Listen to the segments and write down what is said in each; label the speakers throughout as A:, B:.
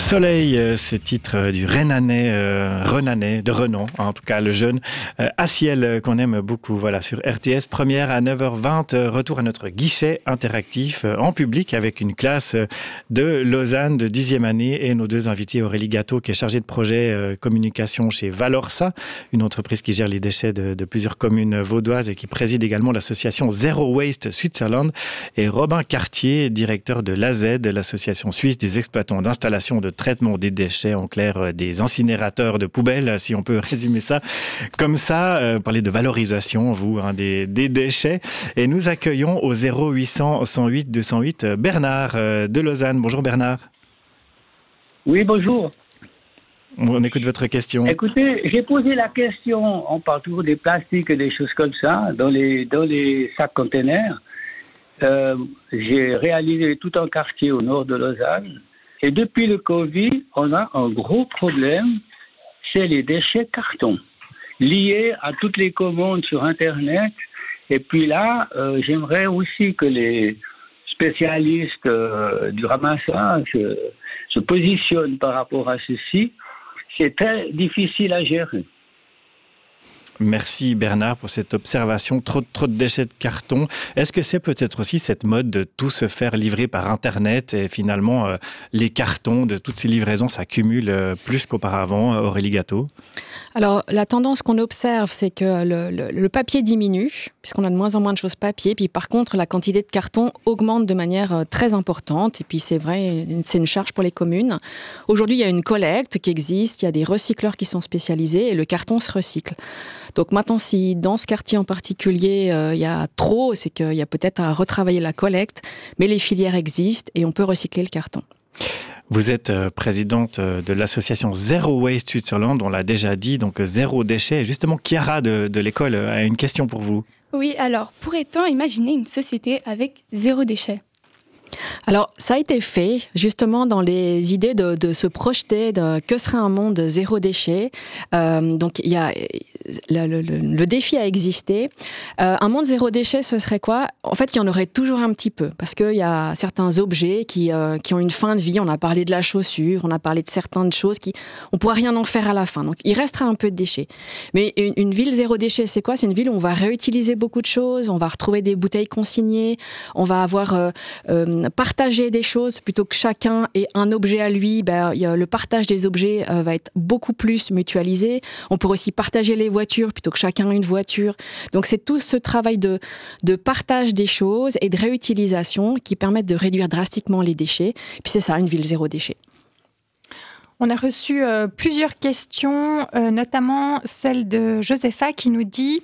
A: Soleil, c'est titre du Renanais, de Renan, en tout cas le jeune Aciel qu'on aime beaucoup. Voilà, sur RTS, première à 9h20, retour à notre guichet interactif en public avec une classe de Lausanne de 10e année et nos deux invités, Aurélie Gâteau qui est chargée de projet communication chez Valorsa, une entreprise qui gère les déchets de plusieurs communes vaudoises et qui préside également l'association Zero Waste Switzerland, et Robin Cartier, directeur de l'AZ, l'association suisse des exploitants d'installations de traitement des déchets, en clair des incinérateurs de poubelles, si on peut résumer ça comme ça, parler de valorisation, des déchets. Et nous accueillons au 0800 108 208 Bernard de Lausanne. Bonjour Bernard.
B: Oui, bonjour.
A: On écoute votre question.
B: Écoutez, j'ai posé la question, on parle toujours des plastiques et des choses comme ça, dans les sacs containers. J'ai réalisé tout un quartier au nord de Lausanne. Et depuis le Covid, on a un gros problème, c'est les déchets carton, liés à toutes les commandes sur Internet. Et puis là, j'aimerais aussi que les spécialistes du ramassage se positionnent par rapport à ceci. C'est très difficile à gérer.
A: Merci Bernard pour cette observation. Trop de déchets de carton. Est-ce que c'est peut-être aussi cette mode de tout se faire livrer par Internet et finalement les cartons de toutes ces livraisons s'accumulent plus qu'auparavant, Aurélie Gâteau?
C: Alors la tendance qu'on observe, c'est que le papier diminue, puisqu'on a de moins en moins de choses papier. Puis par contre, la quantité de carton augmente de manière très importante. Et puis c'est vrai, c'est une charge pour les communes. Aujourd'hui, il y a une collecte qui existe, il y a des recycleurs qui sont spécialisés et le carton se recycle. Donc maintenant, si dans ce quartier en particulier, il y a trop, c'est qu'il y a peut-être à retravailler la collecte, mais les filières existent et on peut recycler le carton.
A: Vous êtes présidente de l'association Zero Waste Switzerland, on l'a déjà dit, donc zéro déchet. Justement, Chiara de l'école a une question pour vous.
D: Oui, alors, pourrait-on imaginer une société avec zéro déchet ?
C: Alors, ça a été fait justement dans les idées de se projeter de que serait un monde zéro déchet. Donc, il y a le défi a existé. Un monde zéro déchet, ce serait quoi ? En fait, il y en aurait toujours un petit peu parce qu'il y a certains objets qui ont une fin de vie. On a parlé de la chaussure, on a parlé de certaines choses on ne pourra rien en faire à la fin. Donc, il restera un peu de déchets. Mais une ville zéro déchet, c'est quoi ? C'est une ville où on va réutiliser beaucoup de choses, on va retrouver des bouteilles consignées, on va avoir partager des choses plutôt que chacun ait un objet à lui. Le partage des objets va être beaucoup plus mutualisé. On pourrait aussi partager les voitures plutôt que chacun une voiture. Donc c'est tout ce travail de partage des choses et de réutilisation qui permettent de réduire drastiquement les déchets. Puis c'est ça, une ville zéro déchet.
E: On a reçu plusieurs questions, notamment celle de Josepha qui nous dit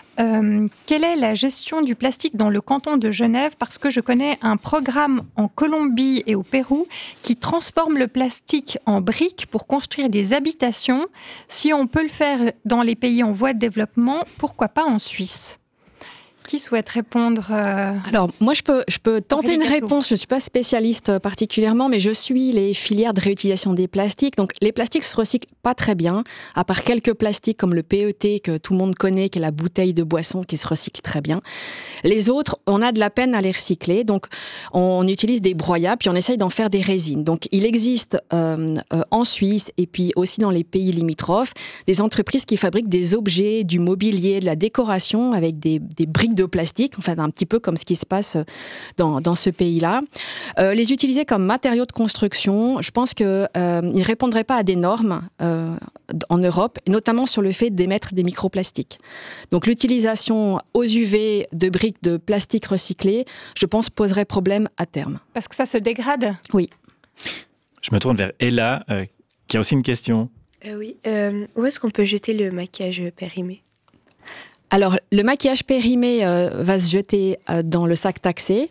E: quelle est la gestion du plastique dans le canton de Genève ? Parce que je connais un programme en Colombie et au Pérou qui transforme le plastique en briques pour construire des habitations. Si on peut le faire dans les pays en voie de développement, pourquoi pas en Suisse ? Qui souhaite répondre
C: Alors, moi, je peux tenter une réponse. Je ne suis pas spécialiste particulièrement, mais je suis les filières de réutilisation des plastiques. Donc, les plastiques se recyclent pas très bien, à part quelques plastiques comme le PET que tout le monde connaît, qui est la bouteille de boisson qui se recycle très bien. Les autres, on a de la peine à les recycler. Donc, on utilise des broyables, puis on essaye d'en faire des résines. Donc, il existe en Suisse et puis aussi dans les pays limitrophes des entreprises qui fabriquent des objets, du mobilier, de la décoration avec des briques de plastique, en fait, un petit peu comme ce qui se passe dans ce pays-là. Les utiliser comme matériaux de construction, je pense qu'ils ne répondraient pas à des normes en Europe, notamment sur le fait d'émettre des microplastiques. Donc l'utilisation aux UV de briques de plastique recyclées, je pense, poserait problème à terme.
E: Parce que ça se dégrade ?
C: Oui.
A: Je me tourne vers Ella, qui a aussi une question.
F: Oui. Où est-ce qu'on peut jeter le maquillage périmé ?
C: Alors, le maquillage périmé va se jeter dans le sac taxé,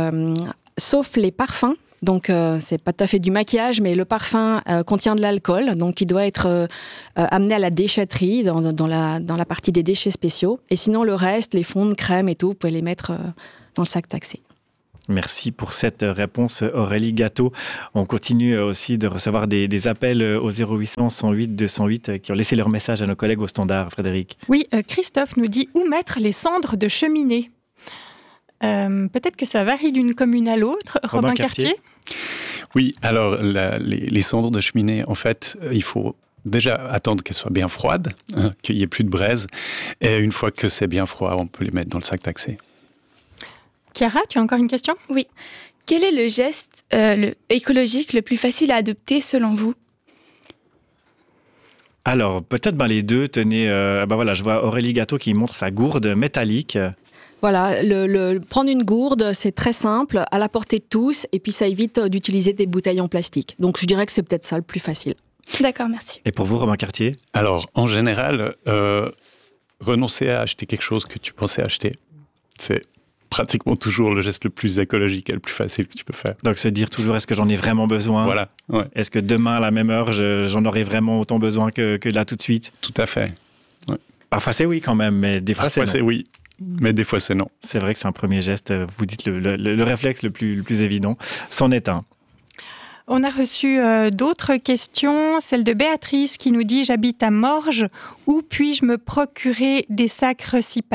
C: sauf les parfums. Donc, c'est pas tout à fait du maquillage, mais le parfum contient de l'alcool, donc il doit être amené à la déchetterie, dans la partie des déchets spéciaux. Et sinon, le reste, les fonds de crème et tout, vous pouvez les mettre dans le sac taxé.
A: Merci pour cette réponse, Aurélie Gâteau. On continue aussi de recevoir des appels au 0800 108 208 qui ont laissé leur message à nos collègues au standard, Frédéric.
E: Oui, Christophe nous dit où mettre les cendres de cheminée. Peut-être que ça varie d'une commune à l'autre. Robin Cartier.
G: Oui, alors les cendres de cheminée, en fait, il faut déjà attendre qu'elles soient bien froides, qu'il n'y ait plus de braise. Et une fois que c'est bien froid, on peut les mettre dans le sac taxé.
E: Chiara, tu as encore une question ?
D: Oui. Quel est le geste écologique le plus facile à adopter selon vous ?
A: Alors, peut-être les deux. Tenez, voilà, je vois Aurélie Gâteau qui montre sa gourde métallique.
C: Voilà, prendre une gourde, c'est très simple, à la portée de tous, et puis ça évite d'utiliser des bouteilles en plastique. Donc je dirais que c'est peut-être ça le plus facile.
D: D'accord, merci.
A: Et pour vous, Romain Cartier ?
G: Alors, en général, renoncer à acheter quelque chose que tu pensais acheter, c'est pratiquement toujours le geste le plus écologique et le plus facile que tu peux faire.
A: Donc se dire toujours, est-ce que j'en ai vraiment besoin ?
G: Voilà. Ouais.
A: Est-ce que demain, à la même heure, j'en aurai vraiment autant besoin que là tout de suite ?
G: Tout à fait. Ouais.
A: Parfois c'est oui quand même, mais des fois
G: Parfois
A: c'est non.
G: c'est oui, mais des fois c'est non.
A: C'est vrai que c'est un premier geste, vous dites le réflexe le plus évident, c'en est un.
E: On a reçu d'autres questions, celle de Béatrice qui nous dit « J'habite à Morges, où puis-je me procurer des sacs Recypack ?»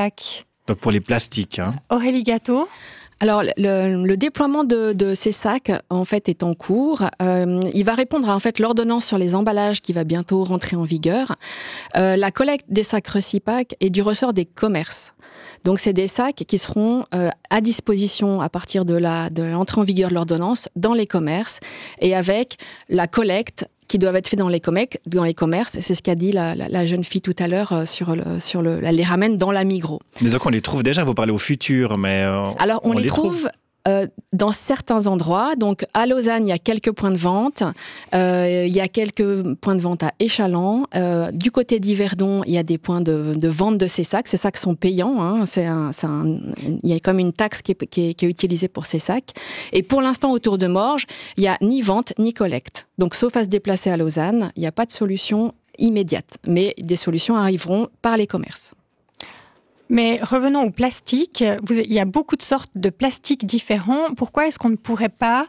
A: Donc pour les plastiques.
E: Aurélie Gâteau.
C: Alors, le déploiement de ces sacs, en fait, est en cours. Il va répondre à, en fait, l'ordonnance sur les emballages qui va bientôt rentrer en vigueur. La collecte des sacs Recypack est du ressort des commerces. Donc, c'est des sacs qui seront à disposition à partir de l'entrée en vigueur de l'ordonnance dans les commerces et avec la collecte qui doivent être faits dans les commerces. C'est ce qu'a dit la jeune fille tout à l'heure elle les ramène dans la Migros.
A: Mais donc on les trouve déjà, vous parlez au futur, mais
C: alors on les trouve dans certains endroits. Donc à Lausanne, il y a quelques points de vente. Il y a quelques points de vente à Échallens. Du côté d'Yverdon, il y a des points de vente de ces sacs. Ces sacs sont payants. Il y a comme une taxe qui est utilisée pour ces sacs. Et pour l'instant, autour de Morges, il n'y a ni vente ni collecte. Donc sauf à se déplacer à Lausanne, il n'y a pas de solution immédiate. Mais des solutions arriveront par les commerces.
E: Mais revenons au plastique. Il y a beaucoup de sortes de plastiques différents. Pourquoi est-ce qu'on ne pourrait pas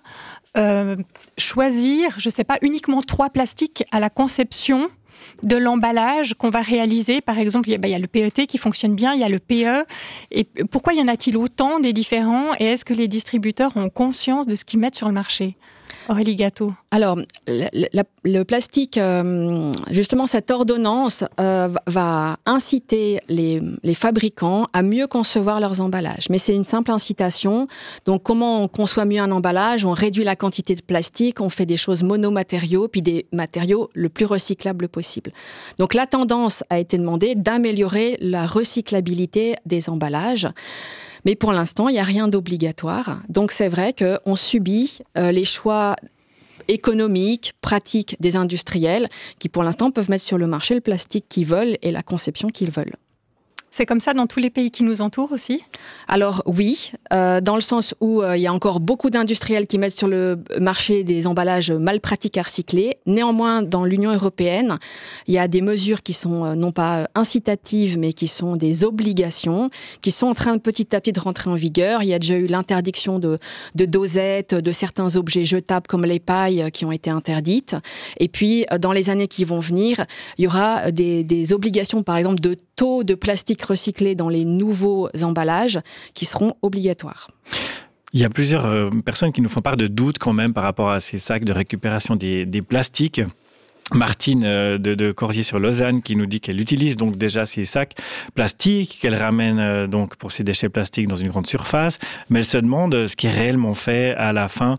E: choisir, je ne sais pas, uniquement 3 plastiques à la conception de l'emballage qu'on va réaliser? Par exemple, il y a le PET qui fonctionne bien, il y a le PE. Et pourquoi y en a-t-il autant des différents? Et est-ce que les distributeurs ont conscience de ce qu'ils mettent sur le marché? Aurélie Gâteau.
C: Alors, le plastique, justement, cette ordonnance va inciter les fabricants à mieux concevoir leurs emballages. Mais c'est une simple incitation. Donc, comment on conçoit mieux un emballage? On réduit la quantité de plastique, on fait des choses monomatériaux, puis des matériaux le plus recyclables possible. Donc, la tendance a été demandée d'améliorer la recyclabilité des emballages. Mais pour l'instant, il n'y a rien d'obligatoire. Donc c'est vrai qu'on subit les choix économiques, pratiques des industriels qui pour l'instant peuvent mettre sur le marché le plastique qu'ils veulent et la conception qu'ils veulent.
E: C'est comme ça dans tous les pays qui nous entourent aussi?
C: Alors oui, dans le sens où il y a encore beaucoup d'industriels qui mettent sur le marché des emballages mal pratiques à recycler. Néanmoins, dans l'Union européenne, il y a des mesures qui sont non pas incitatives, mais qui sont des obligations, qui sont en train petit à petit de rentrer en vigueur. Il y a déjà eu l'interdiction de dosettes, de certains objets jetables comme les pailles qui ont été interdites. Et puis, dans les années qui vont venir, il y aura des obligations, par exemple, de taux de plastique recyclés dans les nouveaux emballages qui seront obligatoires.
A: Il y a plusieurs personnes qui nous font part de doutes quand même par rapport à ces sacs de récupération des plastiques. Martine de Corsier-sur-Lausanne qui nous dit qu'elle utilise donc déjà ces sacs plastiques, qu'elle ramène donc pour ses déchets plastiques dans une grande surface, mais elle se demande ce qui est réellement fait à la fin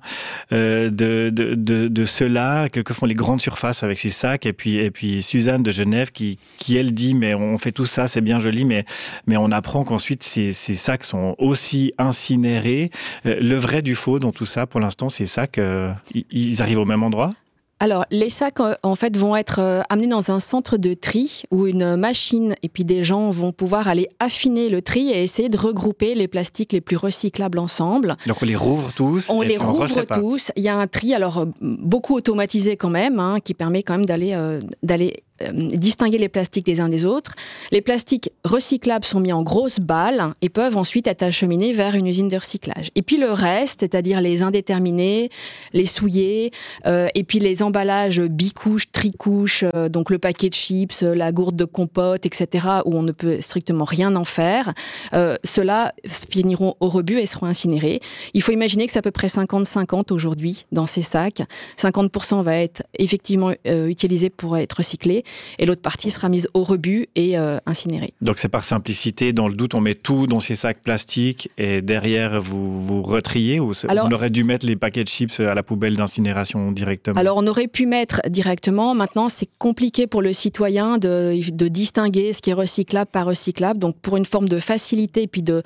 A: de cela, que font les grandes surfaces avec ces sacs. Et puis Suzanne de Genève qui elle dit mais on fait tout ça, c'est bien joli, mais on apprend qu'ensuite ces sacs sont aussi incinérés. Le vrai du faux dans tout ça, pour l'instant, ces sacs, ils arrivent au même endroit?
C: Alors, les sacs, en fait, vont être amenés dans un centre de tri où une machine et puis des gens vont pouvoir aller affiner le tri et essayer de regrouper les plastiques les plus recyclables ensemble.
A: Donc, on les rouvre tous?
C: On les rouvre tous. Il y a un tri, alors beaucoup automatisé quand même, qui permet quand même d'aller distinguer les plastiques les uns des autres. Les plastiques recyclables sont mis en grosses balles et peuvent ensuite être acheminés vers une usine de recyclage. Et puis le reste, c'est-à-dire les indéterminés, les souillés, et puis les emballages bicouches, tricouches, donc le paquet de chips, la gourde de compote, etc., où on ne peut strictement rien en faire, ceux-là finiront au rebut et seront incinérés. Il faut imaginer que c'est à peu près 50-50 aujourd'hui dans ces sacs. 50% va être effectivement utilisé pour être recyclé et l'autre partie sera mise au rebut et incinérée.
A: Donc c'est par simplicité, dans le doute, on met tout dans ces sacs plastiques et derrière vous retriez ou on aurait dû mettre les paquets de chips à la poubelle d'incinération directement? Alors
C: on aurait pu mettre directement. Maintenant c'est compliqué pour le citoyen de distinguer ce qui est recyclable par recyclable. Donc pour une forme de facilité puis de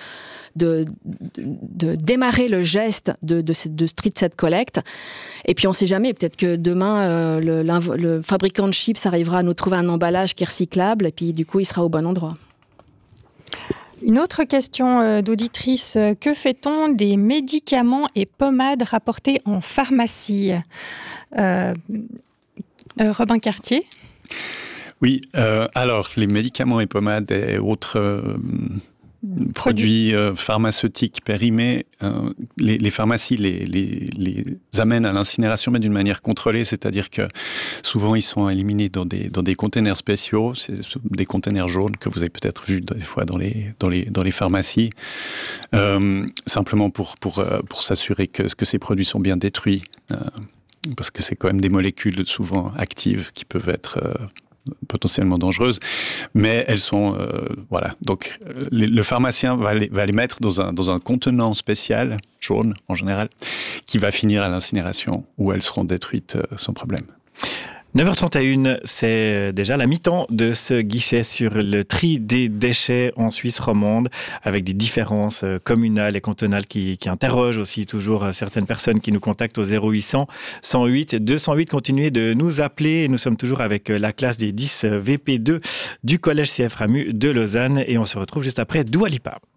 C: démarrer le geste de street set collect. Et puis on ne sait jamais, peut-être que demain le fabricant de chips arrivera à nous trouver un emballage qui est recyclable et puis du coup il sera au bon endroit.
E: Une autre question d'auditrice, que fait-on des médicaments et pommades rapportés en pharmacie? Robin Cartier?
G: Oui, alors les médicaments et pommades et autres produits pharmaceutiques périmés, les pharmacies les amènent à l'incinération, mais d'une manière contrôlée, c'est-à-dire que souvent ils sont éliminés dans des containers spéciaux, c'est des containers jaunes que vous avez peut-être vu des fois dans les pharmacies, simplement pour s'assurer que ces produits sont bien détruits, parce que c'est quand même des molécules souvent actives qui peuvent être potentiellement dangereuses, mais elles sont voilà. Donc le pharmacien va les mettre dans un contenant spécial jaune en général, qui va finir à l'incinération où elles seront détruites sans problème.
A: 9h31, c'est déjà la mi-temps de ce guichet sur le tri des déchets en Suisse romande, avec des différences communales et cantonales qui interrogent aussi toujours certaines personnes qui nous contactent au 0800 108 208. Continuez de nous appeler. Nous sommes toujours avec la classe des 10 VP2 du Collège CF Ramu de Lausanne et on se retrouve juste après Dua Lipa.